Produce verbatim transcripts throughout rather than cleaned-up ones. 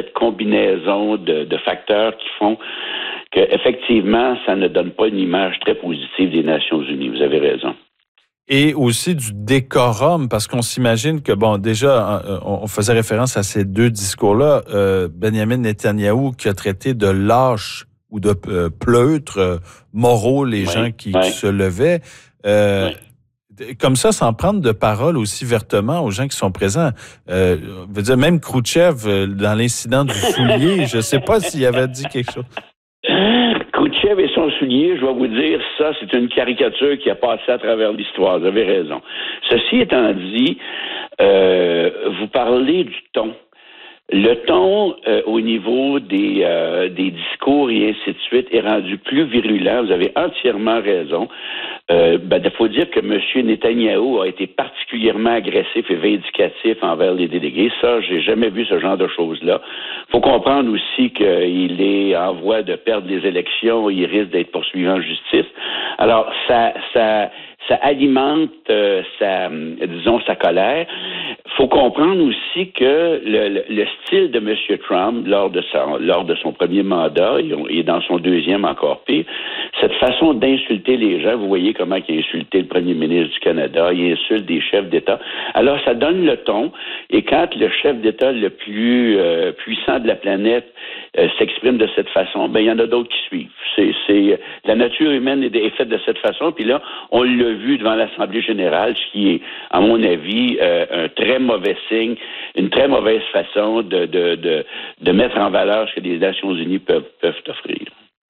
cette combinaison de, de facteurs qui font que effectivement, ça ne donne pas une image très positive des Nations unies. Vous avez raison. Et aussi du décorum, parce qu'on s'imagine que, bon, déjà, on faisait référence à ces deux discours-là. Euh, Benjamin Netanyahou qui a traité de lâches ou de euh, pleutres euh, moraux les oui, gens qui, oui. qui se levaient. Euh, oui. Comme ça, sans prendre de parole aussi vertement aux gens qui sont présents. Euh, je veux dire, même Khrouchtchev, dans l'incident du soulier, je ne sais pas s'il avait dit quelque chose. Khrouchtchev et son soulier, je vais vous dire, ça, c'est une caricature qui a passé à travers l'histoire. Vous avez raison. Ceci étant dit, euh, vous parlez du ton. Le ton euh, au niveau des, euh, des discours et ainsi de suite est rendu plus virulent. Vous avez entièrement raison. Euh, ben, il faut dire que M. Netanyahou a été particulièrement agressif et vindicatif envers les délégués. Ça, j'ai jamais vu ce genre de choses-là. Il faut comprendre aussi qu'il est en voie de perdre les élections. Il risque d'être poursuivi en justice. Alors, ça... ça Ça alimente euh, sa, disons, sa colère. Faut comprendre aussi que le, le, le style de M. Trump, lors de, sa, lors de son premier mandat, et dans son deuxième encore pire, cette façon d'insulter les gens, vous voyez comment il a insulté le premier ministre du Canada, il insulte des chefs d'État. Alors, ça donne le ton, et quand le chef d'État le plus euh, puissant de la planète euh, s'exprime de cette façon, ben il y en a d'autres qui suivent. C'est, c'est, la nature humaine est, est faite de cette façon, puis là, on l'a vu devant l'Assemblée générale, ce qui est, à mon avis, euh, un très mauvais signe, une très mauvaise façon de, de, de, de mettre en valeur ce que les Nations unies peuvent, peuvent offrir.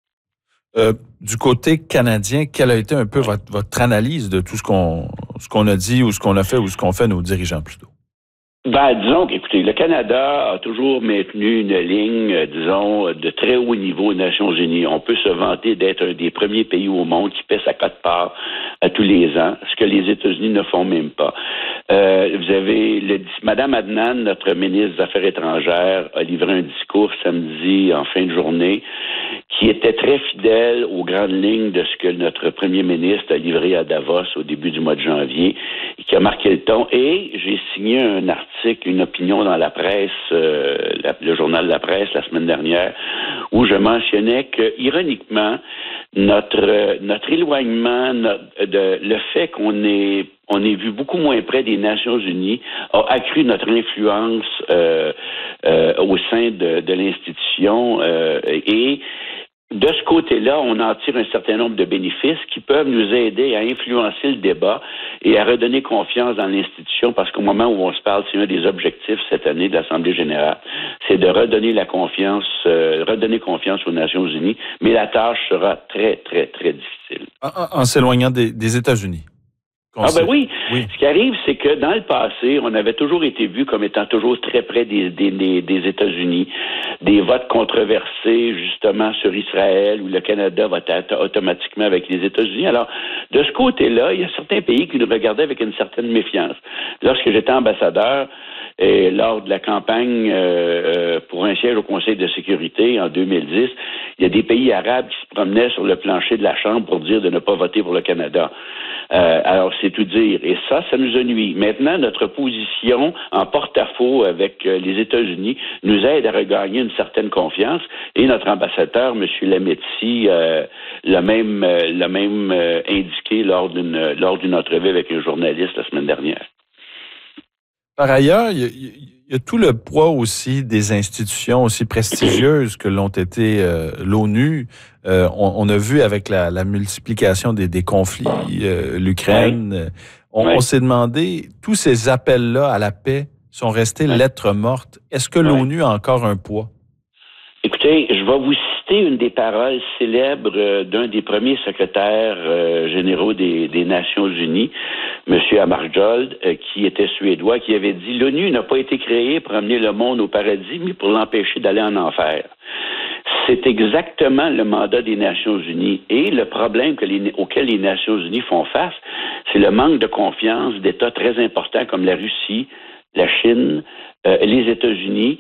Euh, du côté canadien, quelle a été un peu votre, votre analyse de tout ce qu'on, ce qu'on a dit ou ce qu'on a fait ou ce qu'ont fait nos dirigeants plutôt? Ben, disons qu'écoutez, le Canada a toujours maintenu une ligne, euh, disons, de très haut niveau aux Nations unies. On peut se vanter d'être un des premiers pays au monde qui paie sa quote-part à tous les ans, ce que les États-Unis ne font même pas. Euh, vous avez le, Mme Adnan, notre ministre des Affaires étrangères, a livré un discours samedi en fin de journée qui était très fidèle aux grandes lignes de ce que notre premier ministre a livré à Davos au début du mois de janvier et qui a marqué le ton. Et j'ai signé un article, une opinion dans la presse, euh, la, le journal La Presse la semaine dernière, où je mentionnais que, ironiquement, notre notre éloignement, notre, de, le fait qu'on ait on ait vu beaucoup moins près des Nations unies a accru notre influence euh, euh, au sein de, de l'institution euh, et de ce côté-là, on en tire un certain nombre de bénéfices qui peuvent nous aider à influencer le débat et à redonner confiance dans l'institution, parce qu'au moment où on se parle, c'est un des objectifs cette année de l'Assemblée générale, c'est de redonner la confiance, euh, redonner confiance aux Nations unies, mais la tâche sera très, très, très difficile. En, en s'éloignant des, des États-Unis. Ah ben oui. oui, ce qui arrive, c'est que dans le passé, on avait toujours été vu comme étant toujours très près des, des, des, des États-Unis, des votes controversés justement sur Israël, où le Canada va être automatiquement avec les États-Unis. Alors, de ce côté-là, il y a certains pays qui nous regardaient avec une certaine méfiance. Lorsque j'étais ambassadeur, et lors de la campagne euh, pour un siège au Conseil de sécurité en deux mille dix, il y a des pays arabes qui se promenaient sur le plancher de la Chambre pour dire de ne pas voter pour le Canada. Euh, alors, c'est tout dire. Et ça, ça nous a nui. Maintenant, notre position en porte-à-faux avec euh, les États-Unis nous aide à regagner une certaine confiance. Et notre ambassadeur, M. Lametti, euh, l'a même, euh, l'a même euh, indiqué lors d'une, lors d'une entrevue avec un journaliste la semaine dernière. Par ailleurs, il y, a, il y a tout le poids aussi des institutions aussi prestigieuses que l'ont été euh, l'ONU. Euh, on, on a vu avec la, la multiplication des, des conflits, euh, l'Ukraine, oui. on, oui. on s'est demandé, tous ces appels-là à la paix sont restés oui. lettres mortes. Est-ce que oui. l'ONU a encore un poids? Écoutez, je vais vous citer une des paroles célèbres euh, d'un des premiers secrétaires euh, généraux des, des Nations unies, M. Hammarskjöld, euh, qui était suédois, qui avait dit « L'ONU n'a pas été créée pour amener le monde au paradis, mais pour l'empêcher d'aller en enfer ». C'est exactement le mandat des Nations unies. Et le problème que les, auquel les Nations unies font face, c'est le manque de confiance d'États très importants comme la Russie, la Chine, euh, les États-Unis,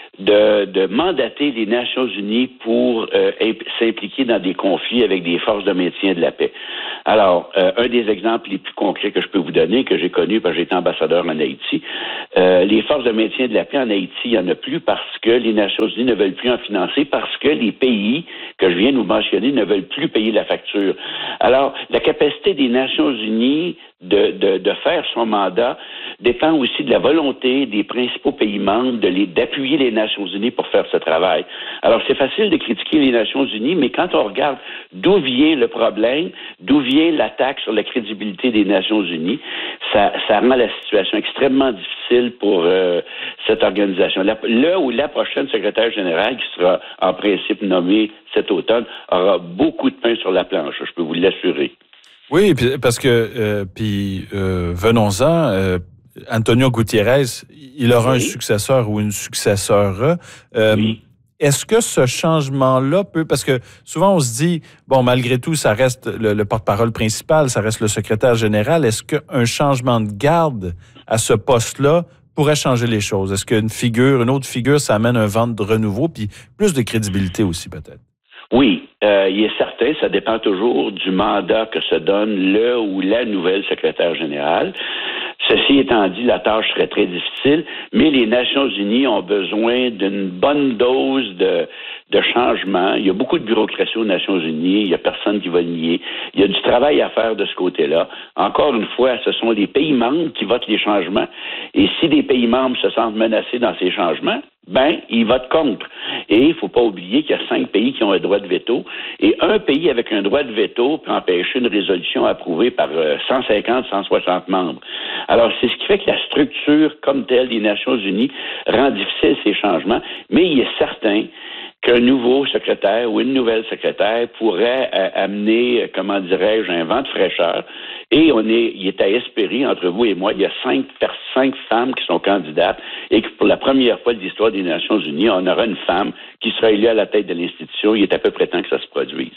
de, de mandater les Nations unies pour euh, imp- s'impliquer dans des conflits avec des forces de maintien de la paix. Alors, euh, un des exemples les plus concrets que je peux vous donner, que j'ai connu parce que j'étais ambassadeur en Haïti, euh, les forces de maintien de la paix en Haïti, il n'y en a plus parce que les Nations unies ne veulent plus en financer, parce que les pays que je viens de vous mentionner ne veulent plus payer la facture. Alors, la capacité des Nations unies de, de, de faire son mandat dépend aussi de la volonté des principaux pays membres de les, d'appuyer les Nations unies pour faire ce travail. Alors, c'est facile de critiquer les Nations unies, mais quand on regarde d'où vient le problème, d'où vient l'attaque sur la crédibilité des Nations unies, ça, ça rend la situation extrêmement difficile pour euh, cette organisation. La, le ou la prochaine secrétaire générale, qui sera en principe nommée cet automne, aura beaucoup de pain sur la planche, je peux vous l'assurer. Oui, parce que, euh, puis euh, venons-en, euh, Antonio Gutiérrez, il aura oui. un successeur ou une successeure. Euh, oui. Est-ce que ce changement-là peut... Parce que souvent, on se dit, bon, malgré tout, ça reste le, le porte-parole principal, ça reste le secrétaire général. Est-ce qu'un changement de garde à ce poste-là pourrait changer les choses? Est-ce qu'une figure, une autre figure, ça amène un vent de renouveau, puis plus de crédibilité aussi, peut-être? Oui, euh, il est certain, ça dépend toujours du mandat que se donne le ou la nouvelle secrétaire générale. Ceci étant dit, la tâche serait très difficile, mais les Nations unies ont besoin d'une bonne dose de, de changement. Il y a beaucoup de bureaucratie aux Nations unies, il n'y a personne qui va le nier. Il y a du travail à faire de ce côté-là. Encore une fois, ce sont les pays membres qui votent les changements, et si les pays membres se sentent menacés dans ces changements, ben, ils votent contre. Et il ne faut pas oublier qu'il y a cinq pays qui ont un droit de veto. Et un pays avec un droit de veto peut empêcher une résolution approuvée par cent cinquante, cent soixante membres. Alors, c'est ce qui fait que la structure comme telle des Nations unies rend difficile ces changements. Mais il est certain qu'un nouveau secrétaire ou une nouvelle secrétaire pourrait euh, amener, euh, comment dirais-je, un vent de fraîcheur. Et on est, il est à espérer, entre vous et moi, il y a cinq, cinq femmes qui sont candidates et que pour la première fois de l'histoire des Nations unies, on aura une femme qui sera élue à la tête de l'institution. Il est à peu près temps que ça se produise.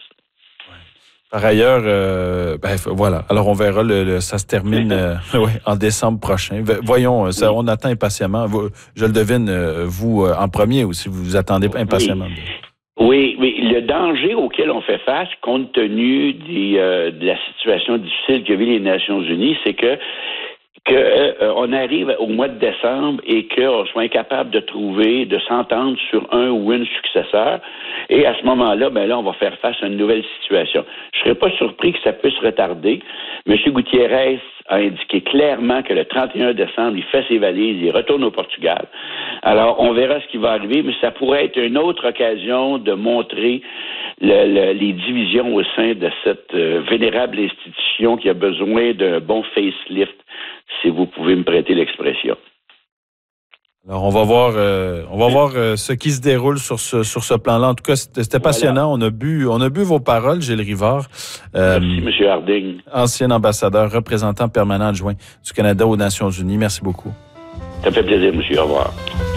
Par ailleurs, euh, ben, voilà. Alors, on verra, le, le, ça se termine euh, ouais, en décembre prochain. Voyons, ça, oui. on attend impatiemment. Vous, je le devine, vous, en premier, ou si vous vous attendez impatiemment. Oui, oui. Le danger auquel on fait face, compte tenu des, euh, de la situation difficile que vivent les Nations unies, c'est que qu'on euh, arrive au mois de décembre et qu'on soit incapable de trouver, de s'entendre sur un ou une successeur. Et à ce moment-là, ben là, on va faire face à une nouvelle situation. Je ne serais pas surpris que ça puisse retarder. M. Gutiérrez a indiqué clairement que le trente et un décembre, il fait ses valises, il retourne au Portugal. Alors, on verra ce qui va arriver, mais ça pourrait être une autre occasion de montrer le, le, les divisions au sein de cette euh, vénérable institution qui a besoin d'un bon facelift, si vous pouvez me prêter l'expression. Alors, on va voir, euh, on va voir euh, ce qui se déroule sur ce sur ce plan-là. En tout cas, c'était, c'était passionnant. Voilà. On a bu, on a bu vos paroles, Gilles Rivard. Euh, Merci, M. Harding. Ancien ambassadeur, représentant permanent adjoint du Canada aux Nations unies. Merci beaucoup. Ça fait plaisir, monsieur. Au revoir.